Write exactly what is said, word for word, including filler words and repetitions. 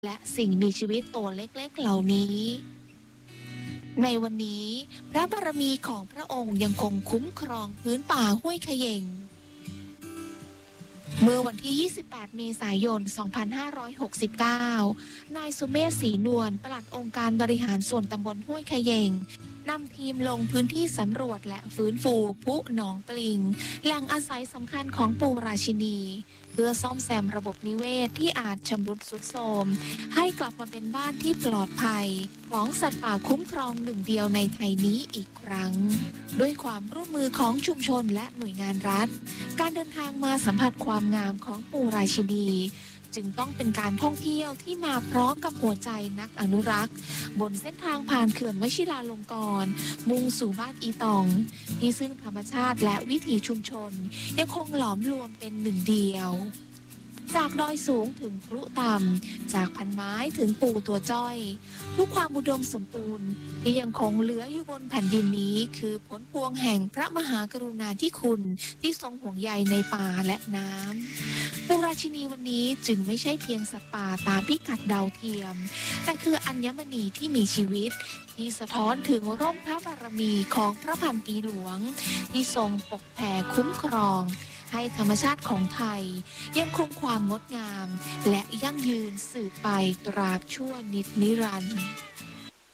และสิ่งมีชีวิตตัวเล็กๆเหล่านี้ ในวันนี้พระบารมีของพระองค์ยังคงคุ้มครองพื้นป่าห้วยเขย่ง เมื่อวันที่ ยี่สิบแปด เมษายน สองพันห้าร้อยหกสิบเก้า นายสุเมธ ศรีนวล ปลัดองค์การบริหารส่วนตำบลห้วยเขย่งนำทีมลงพื้นที่สำรวจและฟื้นฟูพุหนองปลิงแหล่งอาศัยสำคัญของปูราชินีเพื่อซ่อมแซมระบบนิเวศที่อาจชำรุดทรุดโทรมให้กลับมาเป็นบ้านที่ปลอดภัยของสัตว์ป่าคุ้มครองหนึ่งเดียวในไทยนี้อีกครั้งด้วยความร่วมมือของชุมชนและหน่วยงานรัฐการเดินทางมาสัมผัสความงามของปูราชินีจึงต้องเป็นการท่องเที่ยวที่มาพร้อมกับหัวใจนักอนุรักษ์บนเส้นทางผ่านเขื่อนวชิราลงกรณ์มุ่งสู่บ้านอีตองที่ซึ่งธรรมชาติและวิถีชุมชนยังคงหลอมรวมเป็นหนึ่งเดียวจากดอยสูงถึงพลุต่ำจากพันไม้ถึงปูตัวจ้อยทุกความอุดมสมบูรณ์ที่ยังคงเหลืออยู่บนแผ่นดินนี้คือผลพวงแห่งพระมหากรุณาธิคุณที่ทรงห่วงใยในป่าและน้ำปูราชินีวันนี้จึงไม่ใช่เพียงสัตว์ป่าตามพิกัดดาวเทียมแต่คืออัญมณีที่มีชีวิตที่สะท้อนถึงร่มพระบารมีของพระพันปีหลวงที่ทรงปกแผ่คุ้มครองให้ธรรมชาติของไทยยังคงความงดงามและยั่งยืนสืบไปตราบชั่วนิจนิรันดร์